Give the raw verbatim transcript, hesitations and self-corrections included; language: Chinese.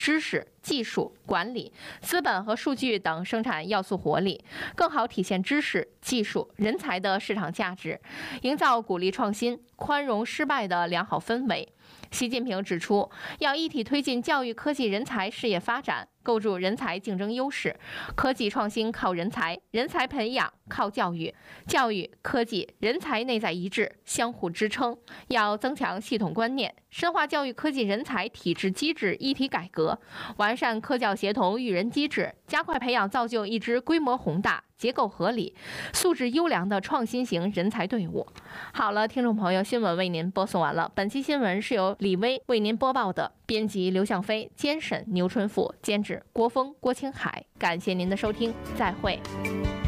知识、技术、管理、资本和数据等生产要素活力，更好体现知识、技术、人才的市场价值，营造鼓励创新、宽容失败的良好氛围。习近平指出，要一体推进教育科技人才事业发展，构筑人才竞争优势。科技创新靠人才，人才培养靠教育，教育、科技、人才内在一致，相互支撑。要增强系统观念，深化教育科技人才体制机制一体改革，完善科教协同育人机制，加快培养造就一支规模宏大、结构合理、素质优良的创新型人才队伍。好了，听众朋友，新闻为您播送完了。本期新闻是由李威为您播报的，编辑刘向飞，监审牛春富，监制郭峰、郭青海。感谢您的收听，再会。